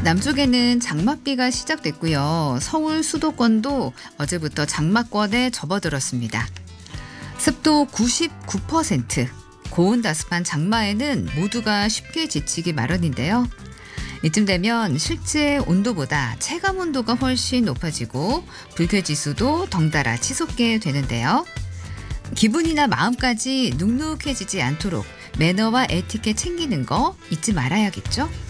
남쪽에는 장맛비가 시작됐고요. 서울 수도권도 어제부터 장마권에 접어들었습니다. 습도 99%, 고온다습한 장마에는 모두가 쉽게 지치기 마련인데요. 이쯤 되면 실제 온도보다 체감 온도가 훨씬 높아지고 불쾌지수도 덩달아 치솟게 되는데요. 기분이나 마음까지 눅눅해지지 않도록 매너와 에티켓 챙기는 거 잊지 말아야겠죠?